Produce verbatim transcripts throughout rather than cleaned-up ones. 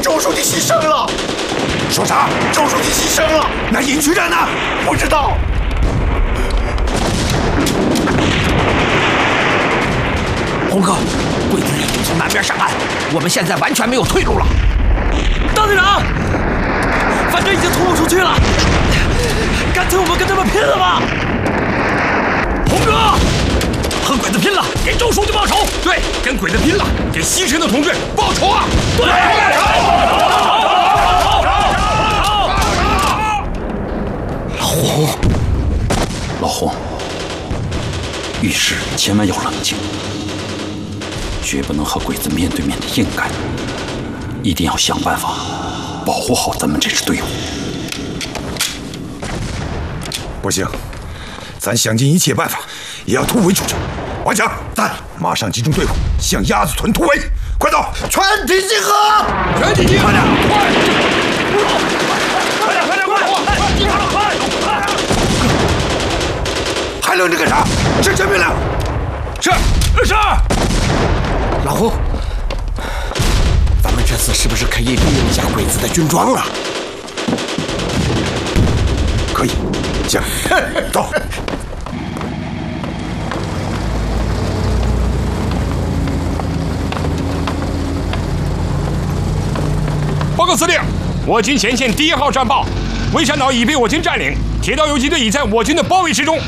周书记牺牲了。 说啥？ 周书记牺牲了。 那尹局长呢？ 不知道。 红哥，鬼子已经从南边上岸，我们现在完全没有退路了。 大队长，反正已经突入出去了，干脆我们跟他们拼了吧！ 红哥，和鬼子拼了，给周书记报仇！ 对，跟鬼子拼了，给牺牲的同志报仇啊！ 对！ 老红，老红，遇事千万要冷静，绝不能和鬼子面对面的硬干，一定要想办法保护好咱们这支队伍。 不行，咱想尽一切办法也要突围出去。王强，在，马上集中队伍向鸭子屯突围！快到，全体集合！ 全体集合！快点，快！ 快点，快点，快！快，集合了，快！还愣着干啥？执行命令！ 是是。 老胡，咱们这次是不是可以利用一下鬼子的军装啊？ 可以，行，走。 报告司令，我军前线第一号战报，围山岛已被我军占领，铁道游击队已在我军的包围之中。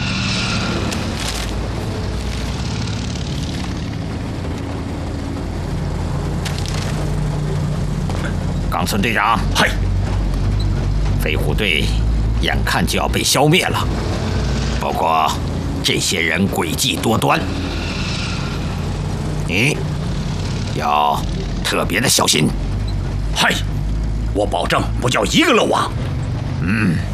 冈村队长，嗨，飞虎队眼看就要被消灭了，不过这些人诡计多端，你要特别的小心。 嗨，我保证不叫一个漏网。 嗯。